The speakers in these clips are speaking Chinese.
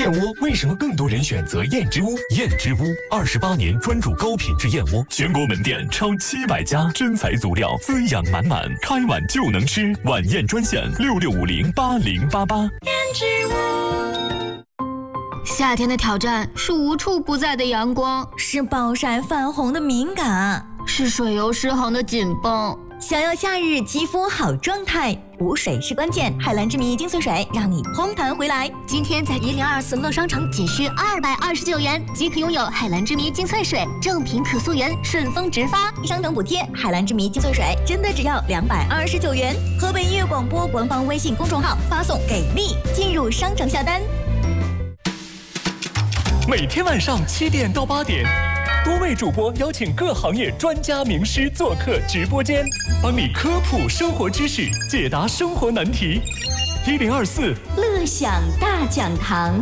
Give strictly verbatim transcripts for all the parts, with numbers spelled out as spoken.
燕窝为什么更多人选择燕之屋？燕之屋二十八年专注高品质燕窝，全国门店超七百家，真材足料，滋养满满，开碗就能吃。晚宴专线六六五零八零八八。 燕之屋。 夏天的挑战是无处不在的阳光， 是暴晒泛红的敏感， 是水油失衡的紧绷。 想要夏日肌肤好状态，补水是关键。海蓝之谜精粹水让你嘭弹回来。 今天在一零二四乐商城仅需二百二十九元即可拥有海蓝之谜精粹水，正品可溯源，顺丰直发， 商城补贴。海蓝之谜精粹水真的只要两百二十九元。河北音乐广播官方微信公众号发送给力进入商城下单。 每天晚上七点到八点，多位主播邀请各行业专家名师做客直播间，帮你科普生活知识，解答生活难题。一零二四乐享大讲堂。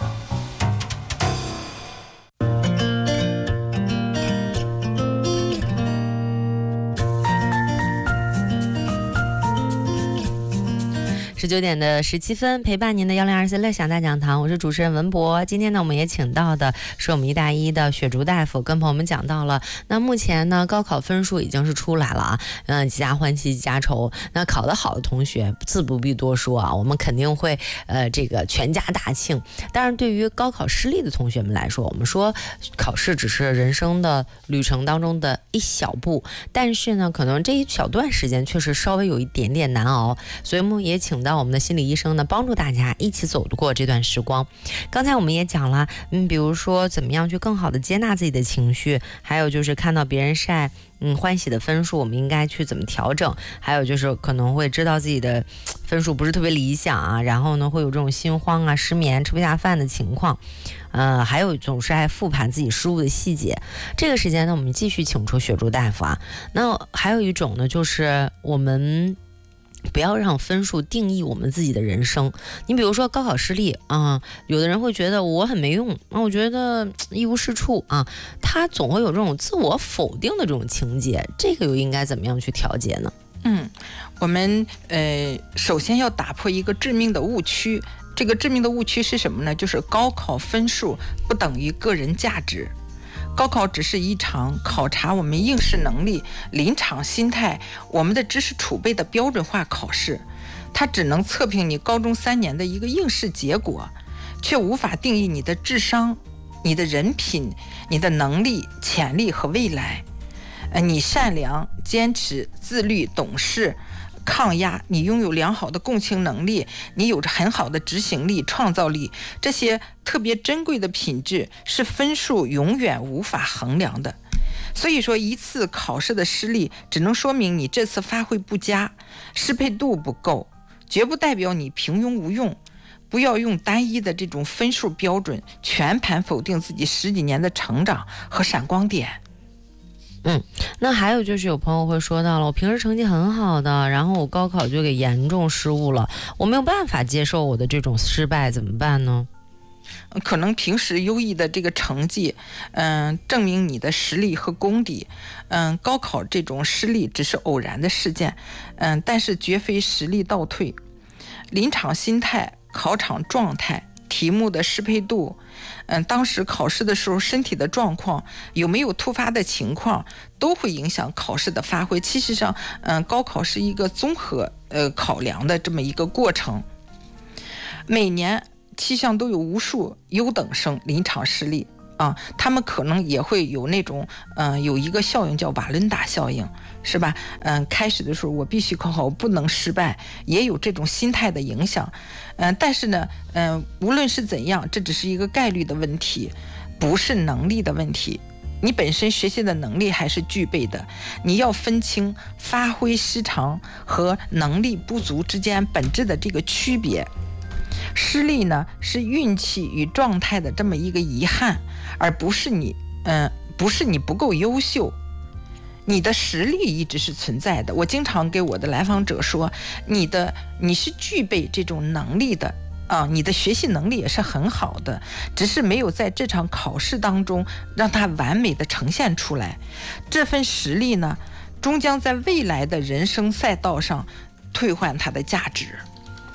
十九点的十七分，陪伴您的幺零二四乐享大讲堂，我是主持人文博。今天呢，我们也请到的是我们一大一的雪竹大夫，跟朋友们讲到了。那目前呢，高考分数已经是出来了啊，嗯，几家欢喜几家愁。那考得好的同学，自不必多说啊，我们肯定会呃这个全家大庆。当然，对于高考失利的同学们来说，我们说考试只是人生的旅程当中的一小步，但是呢，可能这一小段时间确实稍微有一点点难熬，所以我们也请到我们的心理医生呢，帮助大家一起走过这段时光。刚才我们也讲了，嗯，比如说怎么样去更好的接纳自己的情绪，还有就是看到别人晒嗯欢喜的分数，我们应该去怎么调整，还有就是可能会知道自己的分数不是特别理想啊，然后呢会有这种心慌啊、失眠、吃不下饭的情况，呃，还有总是爱复盘自己失误的细节。这个时间呢，我们继续请出雪竹大夫啊。那还有一种呢，就是我们不要让分数定义我们自己的人生。你比如说高考失利啊、呃，有的人会觉得我很没用啊，我觉得一无是处啊，他总会有这种自我否定的这种情节，这个又应该怎么样去调节呢？ 嗯，我们呃首先要打破一个致命的误区。这个致命的误区是什么呢？就是高考分数不等于个人价值。高考只是一场考察我们应试能力、临场心态、我们的知识储备的标准化考试，它只能测评你高中三年的一个应试结果，却无法定义你的智商、你的人品、你的能力、潜力和未来。呃，你善良、坚持、自律、懂事、抗压，你拥有良好的共情能力，你有着很好的执行力、创造力，这些特别珍贵的品质是分数永远无法衡量的。所以说，一次考试的失利只能说明你这次发挥不佳，适配度不够，绝不代表你平庸无用。不要用单一的这种分数标准全盘否定自己十几年的成长和闪光点。 嗯，那还有就是有朋友会说到了，我平时成绩很好的，然后我高考就给严重失误了，我没有办法接受我的这种失败，怎么办呢？ 可能平时优异的这个成绩，嗯、呃，证明你的实力和功底，嗯、呃，高考这种失利只是偶然的事件，嗯、呃，但是绝非实力倒退。临场心态、考场状态、题目的适配度，嗯，当时考试的时候身体的状况，有没有突发的情况，都会影响考试的发挥。其实上，嗯，高考是一个综合呃考量的这么一个过程。每年气象都有无数优等生临场失利啊，他们可能也会有那种嗯、呃，有一个效应叫瓦伦达效应，是吧？嗯，开始的时候我必须考好，我不能失败，也有这种心态的影响。嗯，但是呢，嗯，无论是怎样，这只是一个概率的问题，不是能力的问题。你本身学习的能力还是具备的，你要分清发挥失常和能力不足之间本质的这个区别。失利呢，是运气与状态的这么一个遗憾，而不是你，嗯、呃，不是你不够优秀。你的实力一直是存在的。我经常给我的来访者说，你的你是具备这种能力的啊，你的学习能力也是很好的，只是没有在这场考试当中让它完美的呈现出来。这份实力呢，终将在未来的人生赛道上退换它的价值。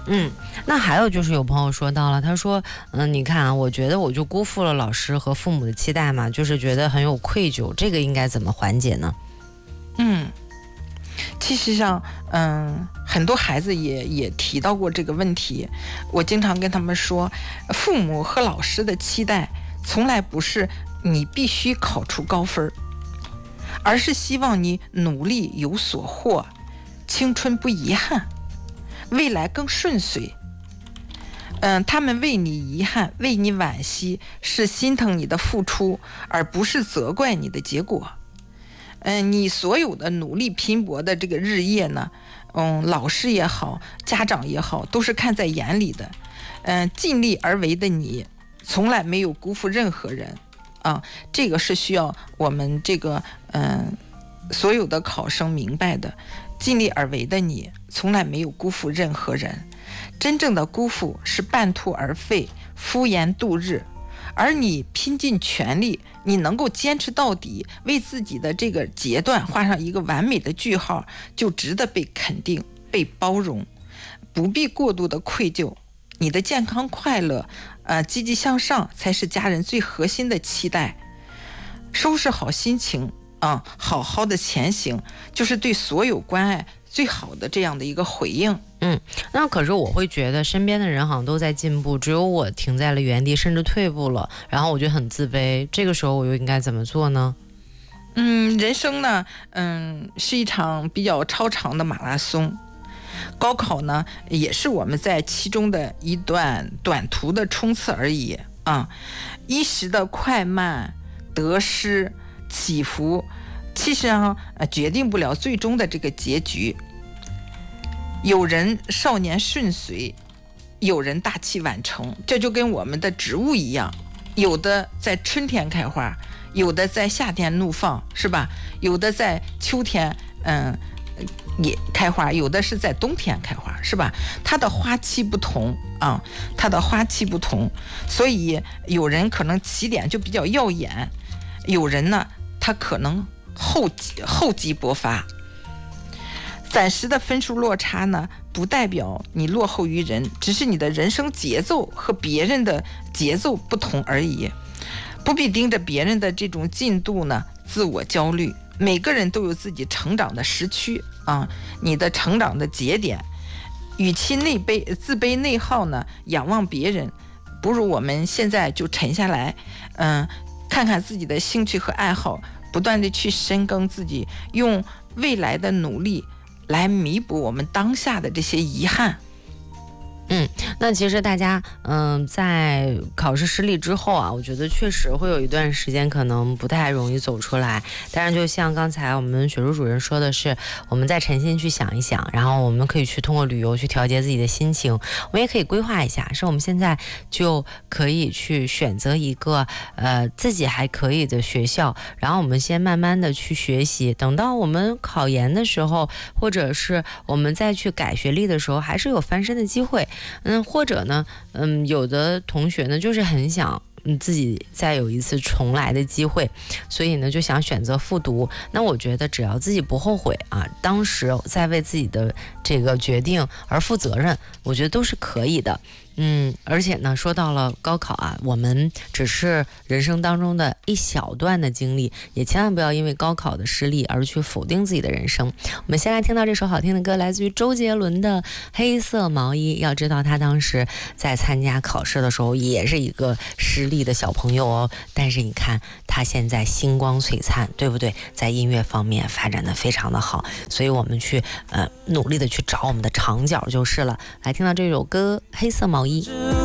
嗯，那还有就是有朋友说到了，他说，嗯，你看啊，我觉得我就辜负了老师和父母的期待嘛，就是觉得很有愧疚，这个应该怎么缓解呢？ 嗯，其实上，嗯，很多孩子也也提到过这个问题。我经常跟他们说，父母和老师的期待从来不是你必须考出高分，而是希望你努力有所获，青春不遗憾，未来更顺遂。嗯，他们为你遗憾，为你惋惜，是心疼你的付出，而不是责怪你的结果。嗯，你所有的努力拼搏的这个日夜呢，嗯，老师也好，家长也好，都是看在眼里的。嗯，尽力而为的你，从来没有辜负任何人啊。这个是需要我们这个嗯所有的考生明白的。尽力而为的你，从来没有辜负任何人。真正的辜负是半途而废，敷衍度日。而你拼尽全力，你能够坚持到底，为自己的这个阶段画上一个完美的句号，就值得被肯定、被包容，不必过度的愧疚。你的健康快乐，呃，积极向上，才是家人最核心的期待。收拾好心情，啊、嗯，好好的前行，就是对所有关爱最好的这样的一个回应。 嗯，那可是我会觉得身边的人好像都在进步，只有我停在了原地，甚至退步了，然后我就很自卑。这个时候我又应该怎么做呢？ 嗯，人生呢，嗯，是一场比较超长的马拉松。高考呢，也是我们在其中的一段短途的冲刺而已啊。一时的快慢、得失、起伏，其实上呃决定不了最终的这个结局。有人少年顺遂，有人大器晚成，这就跟我们的植物一样，有的在春天开花，有的在夏天怒放，是吧？有的在秋天嗯也开花，有的是在冬天开花，是吧？它的花期不同啊，它的花期不同，所以有人可能起点就比较耀眼，有人呢他可能厚厚积薄发。暂时的分数落差呢，不代表你落后于人，只是你的人生节奏和别人的节奏不同而已。不必盯着别人的这种进度呢，自我焦虑。每个人都有自己成长的时区啊，你的成长的节点。与其内卑、自卑、内耗呢，仰望别人，不如我们现在就沉下来，嗯，看看自己的兴趣和爱好，不断的去深耕自己，用未来的努力来弥补我们当下的这些遗憾。 嗯，那其实大家嗯在考试失利之后啊，我觉得确实会有一段时间可能不太容易走出来。但是就像刚才我们雪茹主任说的是，我们再沉心去想一想，然后我们可以去通过旅游去调节自己的心情。我们也可以规划一下，是我们现在就可以去选择一个呃自己还可以的学校，然后我们先慢慢的去学习，等到我们考研的时候，或者是我们再去改学历的时候，还是有翻身的机会。嗯，或者呢，嗯，有的同学呢，就是很想嗯自己再有一次重来的机会，所以呢，就想选择复读。那我觉得只要自己不后悔啊，当时在为自己的这个决定而负责任，我觉得都是可以的。嗯，而且呢，说到了高考啊，我们只是人生当中的一小段的经历，也千万不要因为高考的失利而去否定自己的人生。我们先来听到这首好听的歌，来自于周杰伦的《黑色毛衣》。要知道他当时在参加考试的时候也是一个失利的小朋友哦，但是你看他现在星光璀璨，对不对？在音乐方面发展的非常的好，所以我们去呃努力的去找我们的长角就是了。来听到这首歌《黑色毛衣》。